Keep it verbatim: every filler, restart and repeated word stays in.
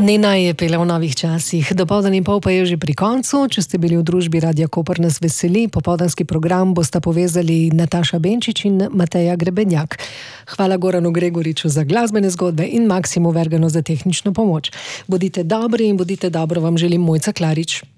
Nena je pela v Novih časih. Dopoldan in pol pa je že pri koncu. Če ste bili v družbi Radia Koper, nas veseli. Popoldanski program bosta povezali Nataša Benčič in Mateja Grebenjak. Hvala Goranu Gregoriču za glasbene zgodbe in Maksimu Verganu za tehnično pomoč. Bodite dobri in bodite dobro, vam želim Mojca Klarič.